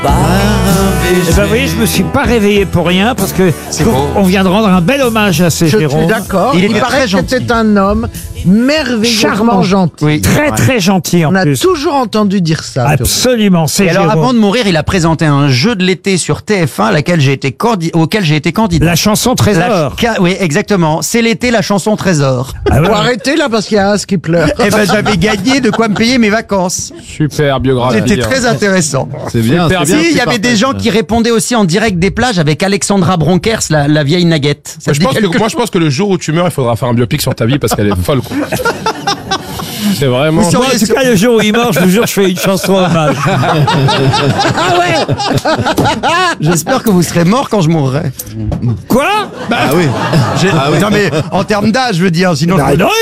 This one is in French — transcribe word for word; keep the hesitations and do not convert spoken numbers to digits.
Eh ben, vous voyez, je me suis pas réveillé pour rien parce que on vient de rendre un bel hommage à ces Je Jérôme. suis d'accord. Il Il, était paraît très que gentil. c'était un homme merveilleusement Charmant. gentil. Oui. Très très gentil en On a plus. toujours entendu dire ça. Absolument, c'est Et alors, Jérôme. avant de mourir, il a présenté un jeu de l'été sur T F un, à laquelle j'ai été cordi- auquel j'ai été candidat. La chanson La Trésor. ch- ca- Oui, exactement. C'est l'été, la chanson Trésor. Ah ouais. Faut arrêter là parce qu'il y a un qui pleure. Eh ben, j'avais gagné de quoi me payer mes vacances. Super biographie. C'était très intéressant. C'est bien, Super c'est Si, bien. il y avait des gens qui répondaient aussi en direct des plages avec Alexandra Bronkers, la, la vieille naguette. Ça Moi te je, dit pense que, quelque moi, je pense que le jour où tu meurs, il faudra faire un biopic sur ta vie parce qu'elle est folle, quoi. C'est vraiment. Vous Moi, en seriez tout sur- cas, le jour où il meurt, je vous jure, je fais une chanson hommage. Ah ouais. J'espère que vous serez mort quand je mourrai. Quoi? Ah oui. J'ai- Non mais en termes d'âge, je veux dire, sinon. Bah non,